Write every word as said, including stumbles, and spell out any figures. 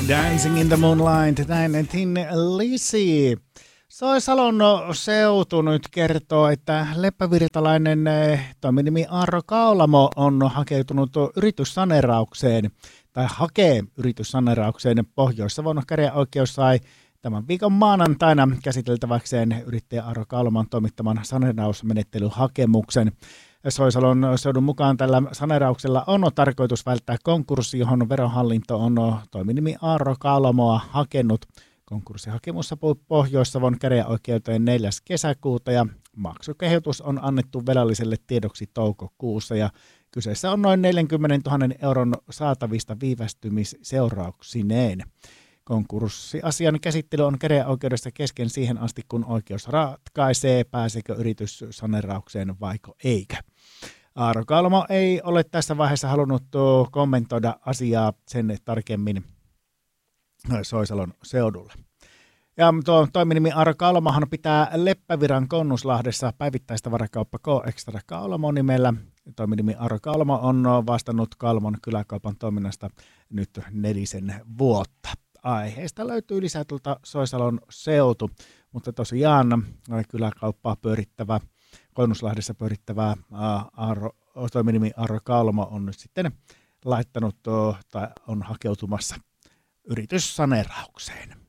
Dancing in the Moonlight, näin Tin Lizzy. Soisalon seutu nyt kertoo, että leppävirtalainen toiminimi Aaro Kaulamo on hakeutunut yrityssaneeraukseen, tai hakee yrityssaneeraukseen. Pohjois-Savon käräjäoikeus sai tämän viikon maanantaina käsiteltäväkseen yrittäjä Aaro Kaulamon toimittaman saneerausmenettelyhakemuksen. Soisalon seudun mukaan tällä saneerauksella on tarkoitus välttää konkurssi, johon Verohallinto on toiminimi Aaro Kaulamoa hakenut. Konkurssihakemus saapui Pohjois-Savon käräjäoikeuteen neljäs kesäkuuta ja maksukehotus on annettu velalliselle tiedoksi toukokuussa ja kyseessä on noin neljäkymmentätuhatta euron saatavista viivästymisseurauksineen. Konkurssiasian käsittely on käräjäoikeudessa kesken siihen asti, kun oikeus ratkaisee, pääseekö yritys saneeraukseen vaiko eikä. Aaro Kaulamo ei ole tässä vaiheessa halunnut kommentoida asiaa sen tarkemmin Soisalon seudulla. Ja tuo toiminimi Aaro Kaulamohan pitää Leppäviran Konnuslahdessa päivittäistä varakauppa K Extra Kaulamo nimellä. Toiminimi Aaro Kaulamo on vastannut Kaulamon kyläkaupan toiminnasta nyt nelisen vuotta. Aiheesta löytyy lisää tuolta Soisalon seutu, mutta tosiaan kyläkauppaa pyörittävä, Konnuslahdessa pyörittävä Aaro, toiminimi Aaro Kaulamo on nyt sitten laittanut tai on hakeutumassa yrityssaneeraukseen.